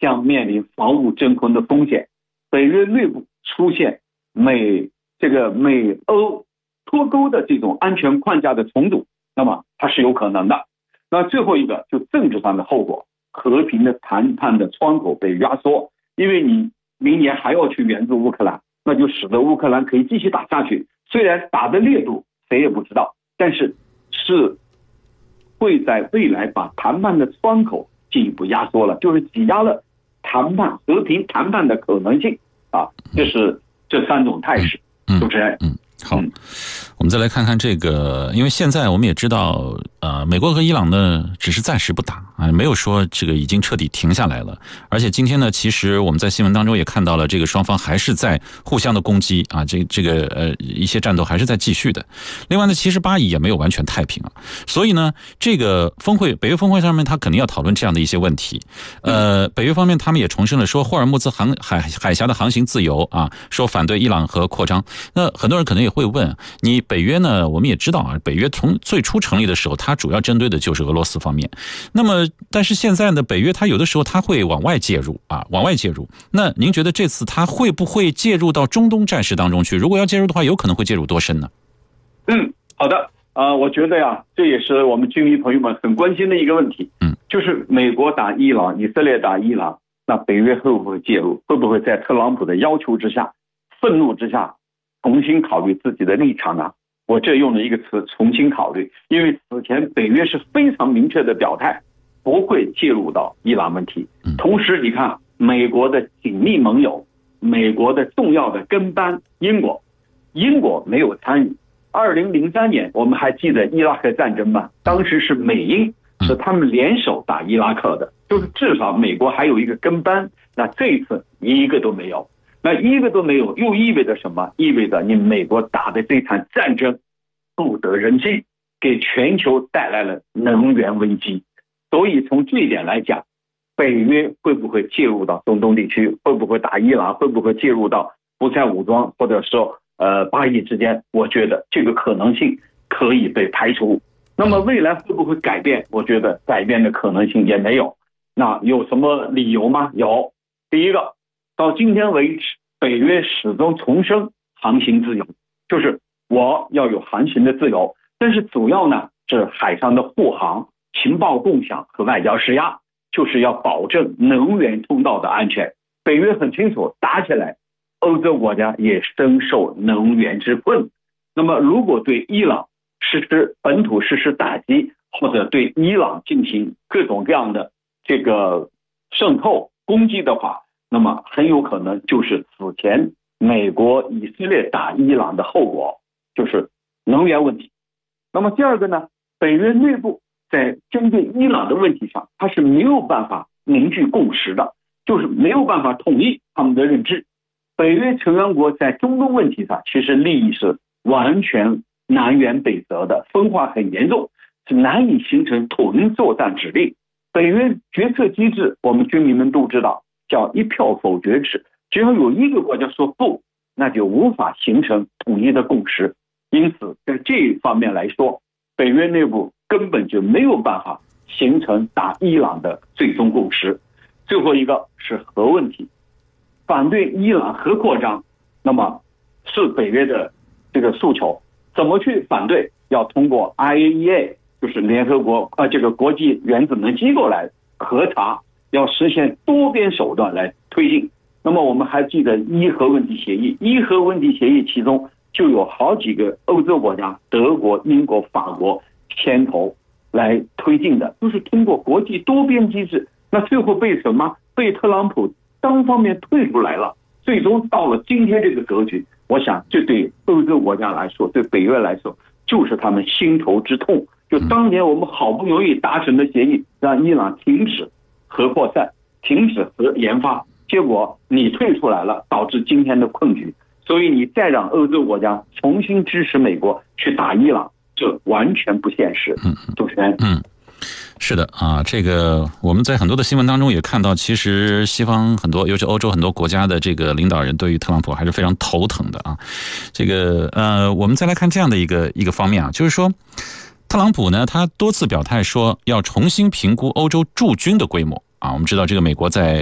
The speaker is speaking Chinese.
将面临防务真空的风险。北约内部出现美欧脱钩的这种安全框架的重组，那么它是有可能的。那最后一个就政治上的后果，和平的谈判的窗口被压缩，因为你明年还要去援助乌克兰，那就使得乌克兰可以继续打下去。虽然打的烈度谁也不知道，但是会在未来把谈判的窗口进一步压缩了，就是挤压了和平谈判的可能性啊。这是这三种态势。主持人， 好，我们再来看看这个，因为现在我们也知道，美国和伊朗呢只是暂时不打啊，没有说这个已经彻底停下来了。而且今天呢，其实我们在新闻当中也看到了，这个双方还是在互相的攻击啊，一些战斗还是在继续的。另外呢，其实巴以也没有完全太平啊，所以呢，这个北约峰会上面，他肯定要讨论这样的一些问题。北约方面他们也重申了说，霍尔木兹海峡的航行自由啊，说反对伊朗核扩张。那很多人可能也会问，你北约呢？我们也知道啊，北约从最初成立的时候，它主要针对的就是俄罗斯方面。那么，但是现在呢，北约它有的时候它会往外介入。那您觉得这次它会不会介入到中东战事当中去？如果要介入的话，有可能会介入多深呢？ 好的，我觉得呀，这也是我们军迷朋友们很关心的一个问题。就是美国打伊朗，以色列打伊朗，那北约会不会介入？会不会在特朗普的要求之下、愤怒之下，重新考虑自己的立场呢？我这用了一个词，重新考虑，因为此前北约是非常明确的表态，不会介入到伊朗问题。同时，你看美国的紧密盟友，美国的重要的跟班英国没有参与。2003年，我们还记得伊拉克战争吗？当时是美英是他们联手打伊拉克的，就是至少美国还有一个跟班。那这一次一个都没有。那一个都没有，又意味着什么？意味着你美国打的这场战争不得人心，给全球带来了能源危机。所以从这一点来讲，北约会不会介入到中东地区？会不会打伊朗？会不会介入到胡塞武装或者说巴以之间？我觉得这个可能性可以被排除。那么未来会不会改变？我觉得改变的可能性也没有。那有什么理由吗？有。第一个，到今天为止，北约始终重申航行自由，就是我要有航行的自由，但是主要呢是海上的护航、情报共享和外交施压，就是要保证能源通道的安全。北约很清楚，打起来，欧洲国家也深受能源之困。那么，如果对伊朗本土实施打击，或者对伊朗进行各种各样的这个渗透攻击的话，那么很有可能就是此前美国、以色列打伊朗的后果，就是能源问题。那么第二个呢，北约内部在针对伊朗的问题上，它是没有办法凝聚共识的，就是没有办法统一他们的认知。北约成员国在中东问题上，其实利益是完全南辕北辙的，分化很严重，是难以形成统一作战指令。北约决策机制，我们军民们都知道，叫一票否决制，只要有一个国家说不，那就无法形成统一的共识。因此，在这一方面来说，北约内部根本就没有办法形成打伊朗的最终共识。最后一个是核问题，反对伊朗核扩张，那么是北约的这个诉求。怎么去反对？要通过 IAEA， 就是联合国这个国际原子能机构来核查，要实现多边手段来推进。那么我们还记得伊核问题协议，其中就有好几个欧洲国家，德国、英国、法国牵头来推进的，就是通过国际多边机制。那最后被什么？被特朗普单方面退出来了，最终到了今天这个格局。我想这对欧洲国家来说，对北约来说，就是他们心头之痛。就当年我们好不容易达成的协议，让伊朗停止核扩散，停止核研发，结果你退出来了，导致今天的困局。所以你再让欧洲国家重新支持美国去打伊朗，这完全不现实。主持人。 是的啊，这个我们在很多的新闻当中也看到，其实西方很多，尤其欧洲很多国家的这个领导人对于特朗普还是非常头疼的啊。这个我们再来看这样的一个方面啊，就是说特朗普呢，他多次表态说要重新评估欧洲驻军的规模啊。我们知道这个美国在